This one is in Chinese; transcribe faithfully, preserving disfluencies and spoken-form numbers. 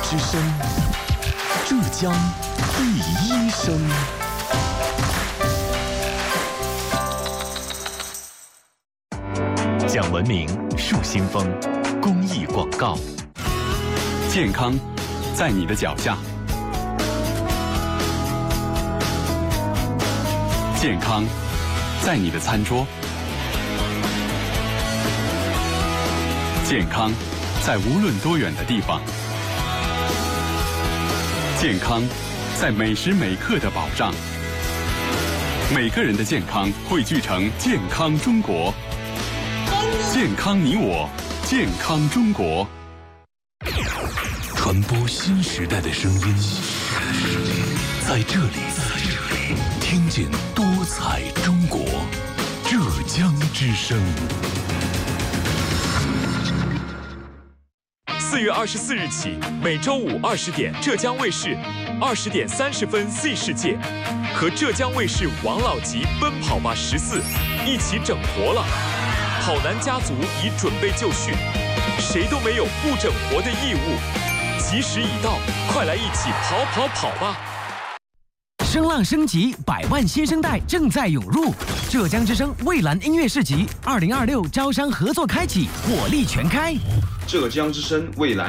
之声，浙江第一声。讲文明树新风，公益广告。 健康在你的脚下，健康在你的餐桌，健康在无论多远的地方，健康在每时每刻的保障。每个人的健康汇聚成健康中国，健康你我，健康中国。 传播新时代的声音，在这里，听见多彩中国，浙江之声。 四月二十四日起，每周五二十点，浙江卫视二十点三十分 Z 世界和浙江卫视王老吉奔跑吧十四一起整活了。跑男家族已准备就绪，谁都没有不整活的义务。吉时已到，快来一起跑跑跑吧！ 声浪升级，百万新生代正在涌入。浙江之声蔚蓝音乐市集二零二六招商合作开启，火力全开。 浙江之声蔚蓝